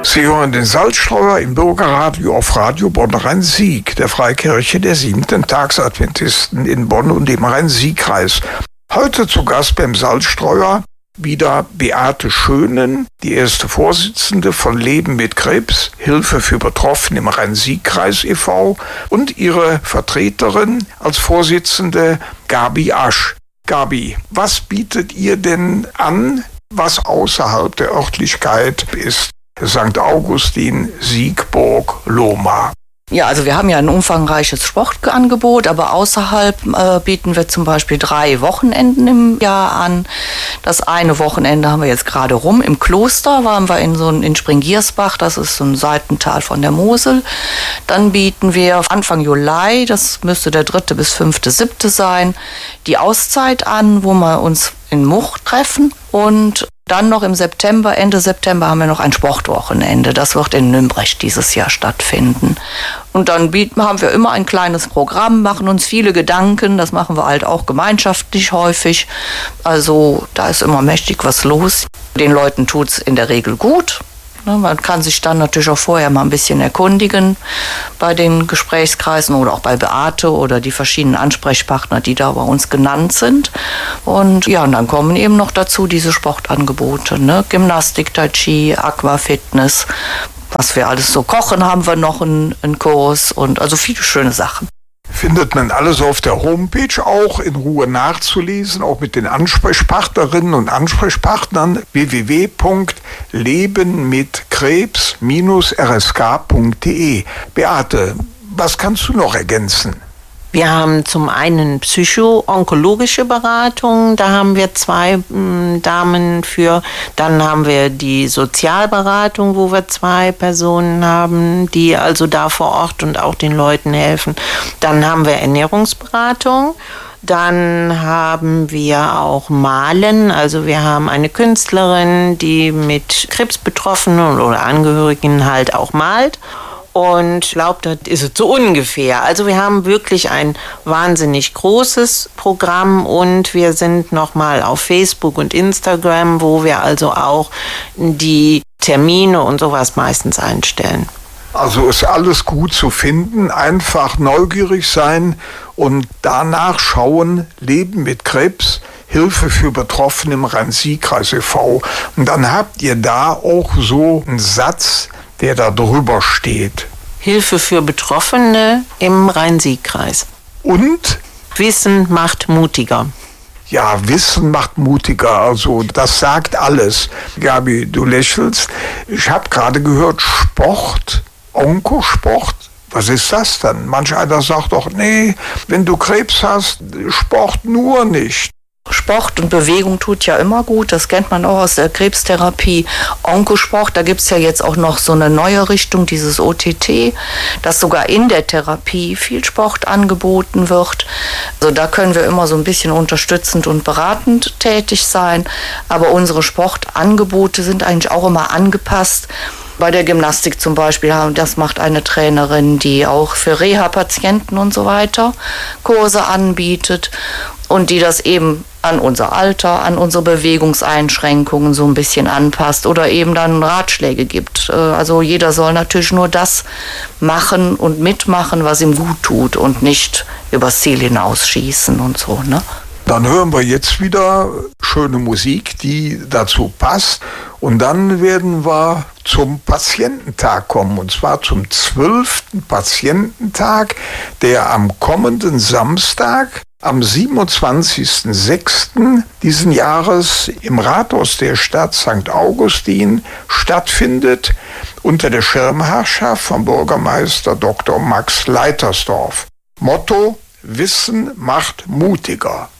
Sie hören den Salzstreuer im Bürgerradio auf Radio Bonn-Rhein-Sieg, der Freikirche der 7. Tagsadventisten in Bonn und dem Rhein-Sieg-Kreis. Heute zu Gast beim Salzstreuer wieder Beate Schönen, die erste Vorsitzende von Leben mit Krebs, Hilfe für Betroffene im Rhein-Sieg-Kreis e.V. und ihre Vertreterin als Vorsitzende Gabi Asch. Gabi, was bietet ihr denn an, was außerhalb der Örtlichkeit ist? St. Augustin, Siegburg, Lohmar. Ja, also wir haben ja ein umfangreiches Sportangebot, aber außerhalb bieten wir zum Beispiel 3 Wochenenden im Jahr an. Das eine Wochenende haben wir jetzt gerade rum. Im Kloster waren wir in Springgiersbach, das ist so ein Seitental von der Mosel. Dann bieten wir Anfang Juli, das müsste der 3. bis 5.7. sein, die Auszeit an, wo wir uns in Much treffen. Und dann noch im September, Ende September haben wir noch ein Sportwochenende. Das wird in Nümbrecht dieses Jahr stattfinden. Und dann haben wir immer ein kleines Programm, machen uns viele Gedanken. Das machen wir halt auch gemeinschaftlich häufig. Also da ist immer mächtig was los. Den Leuten tut's in der Regel gut. Man kann sich dann natürlich auch vorher mal ein bisschen erkundigen bei den Gesprächskreisen oder auch bei Beate oder die verschiedenen Ansprechpartner, die da bei uns genannt sind. Und ja, und dann kommen eben noch dazu diese Sportangebote, ne? Gymnastik, Tai Chi, Aquafitness, was wir alles so kochen, haben wir noch einen Kurs und also viele schöne Sachen. Findet man alles auf der Homepage auch in Ruhe nachzulesen, auch mit den Ansprechpartnerinnen und Ansprechpartnern www.lebenmitkrebs-rsk.de. Beate, was kannst du noch ergänzen? Wir haben zum einen psycho-onkologische Beratung, da haben wir 2 Damen für. Dann haben wir die Sozialberatung, wo wir 2 Personen haben, die also da vor Ort und auch den Leuten helfen. Dann haben wir Ernährungsberatung. Dann haben wir auch Malen, also wir haben eine Künstlerin, die mit Krebsbetroffenen oder Angehörigen halt auch malt. Und ich glaube, das ist es so ungefähr. Also wir haben wirklich ein wahnsinnig großes Programm und wir sind nochmal auf Facebook und Instagram, wo wir also auch die Termine und sowas meistens einstellen. Also ist alles gut zu finden, einfach neugierig sein und danach schauen, Leben mit Krebs, Hilfe für Betroffene im Rhein-Sieg-Kreis e.V. Und dann habt ihr da auch so einen Satz, der da drüber steht. Hilfe für Betroffene im Rhein-Sieg-Kreis. Und? Wissen macht mutiger. Ja, Wissen macht mutiger, also das sagt alles. Gabi, du lächelst. Ich habe gerade gehört, Sport, Onkosport. Was ist das dann? Manch einer sagt doch, nee, wenn du Krebs hast, Sport nur nicht. Sport und Bewegung tut ja immer gut, das kennt man auch aus der Krebstherapie. Onkosport, da gibt es ja jetzt auch noch so eine neue Richtung, dieses OTT, dass sogar in der Therapie viel Sport angeboten wird. Also da können wir immer so ein bisschen unterstützend und beratend tätig sein, aber unsere Sportangebote sind eigentlich auch immer angepasst. Bei der Gymnastik zum Beispiel, das macht eine Trainerin, die auch für Reha-Patienten und so weiter Kurse anbietet und die das eben an unser Alter, an unsere Bewegungseinschränkungen so ein bisschen anpasst oder eben dann Ratschläge gibt. Also jeder soll natürlich nur das machen und mitmachen, was ihm gut tut und nicht übers Ziel hinausschießen und so, ne? Dann hören wir jetzt wieder schöne Musik, die dazu passt. Und dann werden wir zum Patiententag kommen. Und zwar zum 12. Patiententag, der am kommenden Samstag, am 27.06. diesen Jahres im Rathaus der Stadt St. Augustin stattfindet, unter der Schirmherrschaft von Bürgermeister Dr. Max Leitersdorf. Motto: Wissen macht mutiger.